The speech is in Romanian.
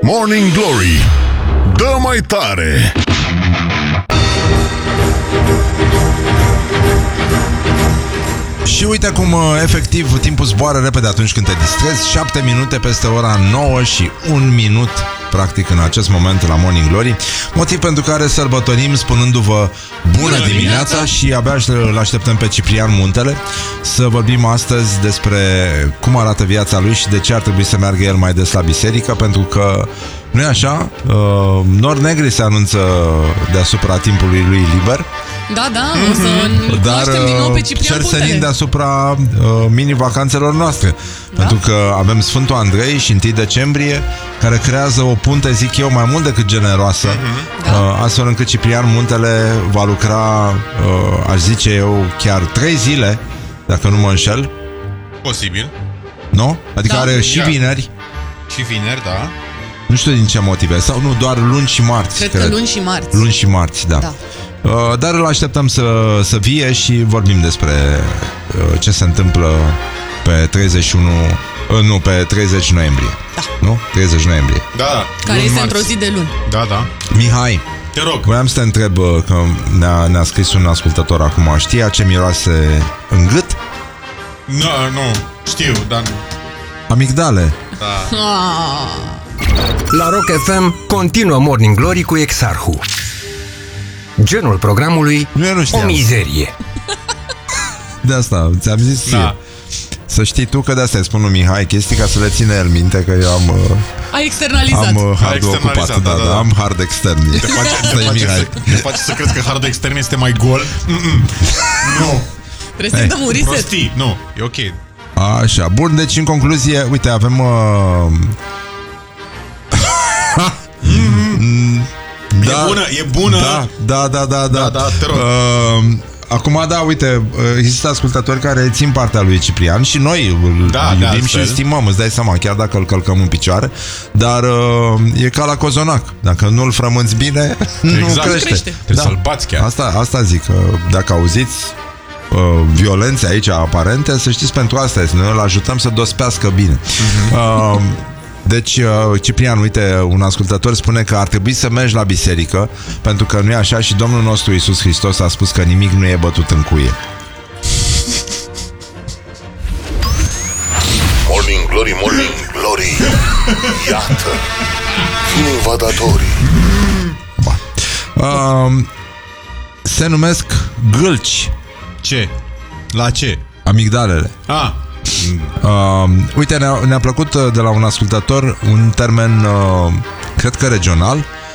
Morning Glory, dă mai tare! Și uite cum efectiv timpul zboară repede atunci când te distrezi. 7 minute peste ora 9 și 1 minut practic în acest moment la Morning Glory. Motiv pentru care sărbătorim spunându-vă bună dimineața. Și abia îl așteptăm pe Ciprian Muntele să vorbim astăzi despre cum arată viața lui și de ce ar trebui să meargă el mai des la biserică. Pentru că, nu-i așa? Nori negri se anunță deasupra timpului lui liber. Da, o să cunoaștem din nou pe Ciprian Muntele. Cersenim deasupra mini-vacanțelor noastre. Pentru că avem Sfântul Andrei și 1 decembrie, care creează o punte, zic eu, mai mult decât generoasă, astfel încât Ciprian Muntele va lucra, aș zice eu, chiar 3 zile, dacă nu mă înșel. Posibil. Nu? Adică are și vineri. Și vineri, da. Nu știu din ce motive. Sau nu, doar luni și marți. Cred că luni și marți. Luni și marți, da. Dar îl așteptăm să vie și vorbim despre ce se întâmplă pe 31... Nu, pe 30 noiembrie. Da. Nu? 30 noiembrie. Da. Care este într-o zi de luni. Da. Mihai, te rog. voiam să te întreb, că ne-a scris un ascultător acum. Știa ce miroase în gât? Nu, știu, dar... Amigdale. Da. La Rock FM continuă Morning Glory cu Exarhu. Genul programului, o mizerie. De asta, ți-am zis să știi tu că de asta îi spun lui Mihai chestii ca să le ține el minte că eu am... Ai externalizat. Am hardul ocupat, da. Am hard extern. Te face să crezi că hardul extern este mai gol? Nu. Trebuie să dăm un reset. Prostii, nu, e ok. Așa, bun, deci în concluzie, uite, avem... E bună. Da, te rog. Acum, da, uite, există ascultători care țin partea lui Ciprian și noi îl iubim și îl stimăm, îți dai seama, chiar dacă îl călcăm în picioare. Dar e ca la cozonac. Dacă nu îl frămânți bine, nu crește. Trebuie să-l bați chiar. Asta zic, că dacă auziți violențe aici aparente, să știți, pentru asta este. Noi îl ajutăm să dospească bine. Deci, Ciprian, uite, un ascultător spune că ar trebui să mergi la biserică, pentru că nu e așa și Domnul nostru Iisus Hristos a spus că nimic nu e bătut în cuie. Morning Glory, Morning Glory, iată invadatorii. Se numesc gâlci. Ce? La ce? Amigdalele. Uite, ne-a plăcut de la un ascultător un termen, cred că regional,